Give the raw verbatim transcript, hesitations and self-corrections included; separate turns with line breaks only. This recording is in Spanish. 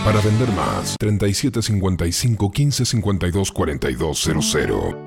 Para vender más, treinta y siete cincuenta y cinco quince cincuenta y dos cuarenta y dos cero cero.